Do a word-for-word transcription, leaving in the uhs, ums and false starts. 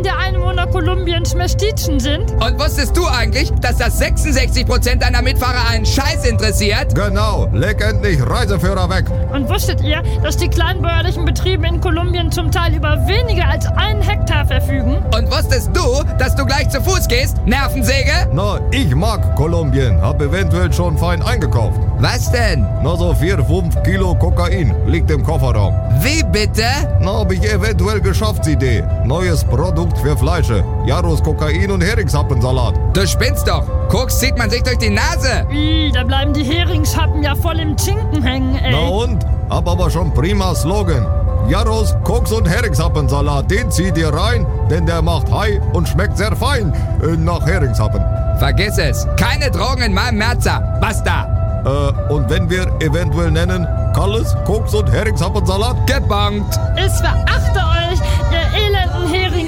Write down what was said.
der Einwohner Kolumbiens Mestizen sind? Und wusstest du eigentlich, dass das sechsundsechzig Prozent deiner Mitfahrer einen Scheiß interessiert? Genau, leg endlich Reiseführer weg. Und wusstet ihr, dass die kleinbäuerlichen Betriebe in Kolumbien zum Teil über weniger als einen Hektar verfügen? Und wusstest du, dass du gleich zu Fuß gehst? Nervensäge? Na, ich mag Kolumbien, hab eventuell schon fein eingekauft. Was denn? Na so vier, fünf Kilo Kokain liegt im Kofferraum. Wie bitte? Na, hab ich eventuell Geschäftsidee. Neues Produkt für Fleische. Jaros Kokain und Heringsappensalat. Du spinnst doch. Koks zieht man sich durch die Nase. Ih, da bleiben die Heringshappen ja voll im Zinken hängen, ey. Na und? Hab aber schon prima Slogan. Jaros Koks und Heringsappensalat, den zieh dir rein, denn der macht Hai und schmeckt sehr fein äh, nach Heringshappen. Vergiss es. Keine Drogen in meinem Merzer. Basta. Äh, und wenn wir eventuell nennen, Kalles, Koks und Heringsappensalat? Gebongt. Es verachte